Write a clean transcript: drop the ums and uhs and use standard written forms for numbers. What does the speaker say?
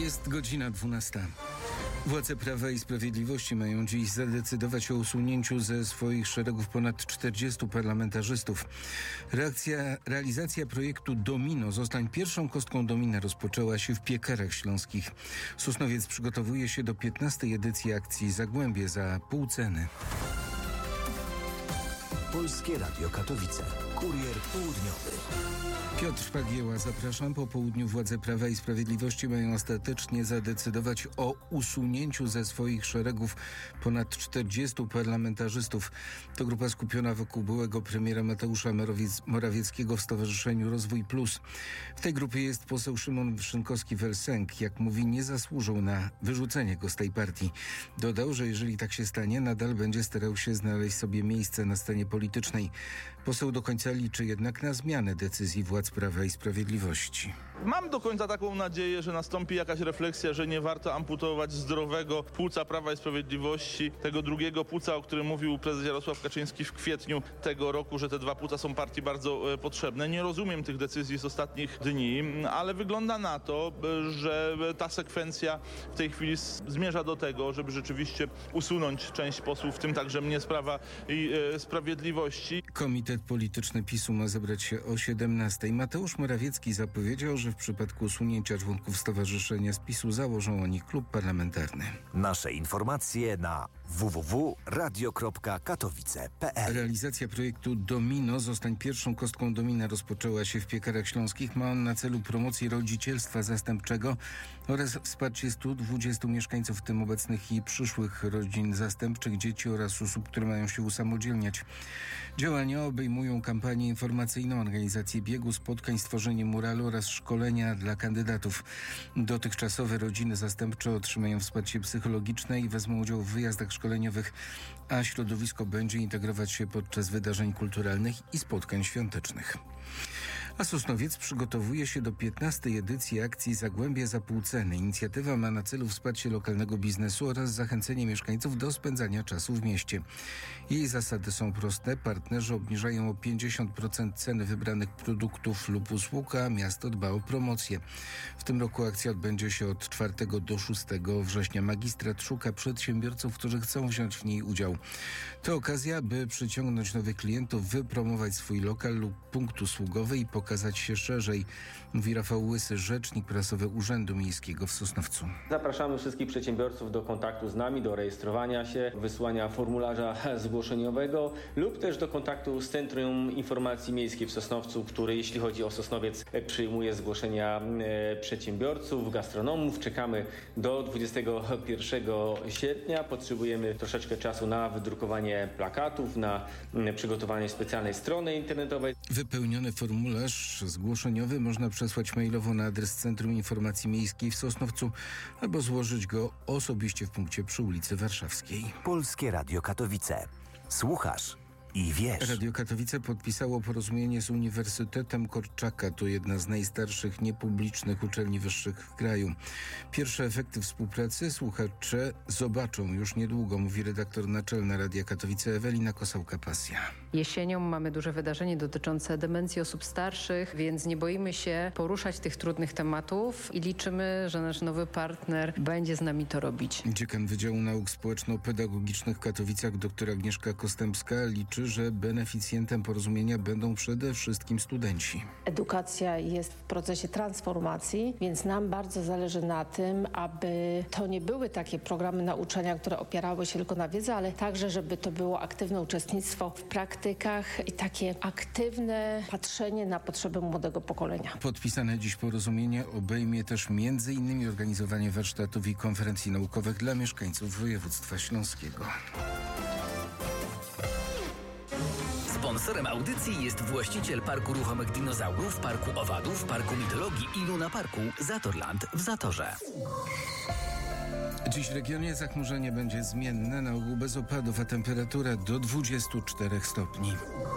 Jest godzina 12. Władze Prawa i Sprawiedliwości mają dziś zadecydować o usunięciu ze swoich szeregów ponad 40 parlamentarzystów. Realizacja projektu Domino, zostań pierwszą kostką domina, rozpoczęła się w Piekarach Śląskich. Sosnowiec przygotowuje się do 15. edycji akcji Zagłębie za pół ceny. Polskie Radio Katowice. Kurier południowy. Piotr Pagieła, zapraszam. Po południu władze Prawa i Sprawiedliwości mają ostatecznie zadecydować o usunięciu ze swoich szeregów ponad 40 parlamentarzystów. To grupa skupiona wokół byłego premiera Mateusza Morawieckiego w Stowarzyszeniu Rozwój Plus. W tej grupie jest poseł Szymon Szynkowski-Welsenk. Jak mówi, nie zasłużył na wyrzucenie go z tej partii. Dodał, że jeżeli tak się stanie, nadal będzie starał się znaleźć sobie miejsce na scenie politycznej. Poseł do końca liczy jednak na zmianę decyzji władz Prawa i Sprawiedliwości. Mam do końca taką nadzieję, że nastąpi jakaś refleksja, że nie warto amputować zdrowego płuca Prawa i Sprawiedliwości, tego drugiego płuca, o którym mówił prezes Jarosław Kaczyński w kwietniu tego roku, że te dwa płuca są partii bardzo potrzebne. Nie rozumiem tych decyzji z ostatnich dni, ale wygląda na to, że ta sekwencja w tej chwili zmierza do tego, żeby rzeczywiście usunąć część posłów, w tym także mnie z Prawa i Sprawiedliwości. Komitet Polityczny PiS-u ma zebrać się o 17:00. Mateusz Morawiecki zapowiedział, że w przypadku usunięcia członków stowarzyszenia z PiS-u założą oni klub parlamentarny. Nasze informacje na www.radio.katowice.pl. Realizacja projektu Domino, zostań pierwszą kostką domina, rozpoczęła się w Piekarach Śląskich. Ma on na celu promocję rodzicielstwa zastępczego oraz wsparcie 120 mieszkańców, w tym obecnych i przyszłych rodzin zastępczych, dzieci oraz osób, które mają się usamodzielniać. Działania obejmują kampanię informacyjną, organizację biegu, spotkań, stworzenie muralu oraz szkolenia dla kandydatów. Dotychczasowe rodziny zastępcze otrzymają wsparcie psychologiczne i wezmą udział w wyjazdach szkoleniowych, a środowisko będzie integrować się podczas wydarzeń kulturalnych i spotkań świątecznych. A Sosnowiec przygotowuje się do 15. edycji akcji Zagłębie za pół ceny. Inicjatywa ma na celu wsparcie lokalnego biznesu oraz zachęcenie mieszkańców do spędzania czasu w mieście. Jej zasady są proste. Partnerzy obniżają o 50% ceny wybranych produktów lub usług, a miasto dba o promocję. W tym roku akcja odbędzie się od 4 do 6 września. Magistrat szuka przedsiębiorców, którzy chcą wziąć w niej udział. To okazja, by przyciągnąć nowych klientów, wypromować swój lokal lub punkt usługowy i pokazać się szerzej, mówi Rafał Łysy, rzecznik prasowy Urzędu Miejskiego w Sosnowcu. Zapraszamy wszystkich przedsiębiorców do kontaktu z nami, do rejestrowania się, wysłania formularza zgłoszeniowego lub też do kontaktu z Centrum Informacji Miejskiej w Sosnowcu, który, jeśli chodzi o Sosnowiec, przyjmuje zgłoszenia przedsiębiorców, gastronomów. Czekamy do 21 sierpnia. Potrzebujemy troszeczkę czasu na wydrukowanie plakatów, na przygotowanie specjalnej strony internetowej. Wypełniony formularz zgłoszeniowy można przesłać mailowo na adres Centrum Informacji Miejskiej w Sosnowcu albo złożyć go osobiście w punkcie przy ulicy Warszawskiej. Polskie Radio Katowice. Słuchasz i wiesz. Radio Katowice podpisało porozumienie z Uniwersytetem Korczaka. To jedna z najstarszych niepublicznych uczelni wyższych w kraju. Pierwsze efekty współpracy słuchacze zobaczą już niedługo, mówi redaktor naczelna Radia Katowice Ewelina Kosałka-Pasja. Jesienią mamy duże wydarzenie dotyczące demencji osób starszych, więc nie boimy się poruszać tych trudnych tematów i liczymy, że nasz nowy partner będzie z nami to robić. Dziekan Wydziału Nauk Społeczno-Pedagogicznych w Katowicach dr Agnieszka Kostępska liczy, że beneficjentem porozumienia będą przede wszystkim studenci. Edukacja jest w procesie transformacji, więc nam bardzo zależy na tym, aby to nie były takie programy nauczania, które opierały się tylko na wiedzy, ale także, żeby to było aktywne uczestnictwo w praktykach i takie aktywne patrzenie na potrzeby młodego pokolenia. Podpisane dziś porozumienie obejmie też m.in. organizowanie warsztatów i konferencji naukowych dla mieszkańców województwa śląskiego. Sponsorem audycji jest właściciel Parku Ruchomych Dinozaurów, Parku Owadów, Parku Mitologii i Luna Parku Zatorland w Zatorze. Dziś w regionie zachmurzenie będzie zmienne, na ogół bez opadów, a temperatura do 24 stopni.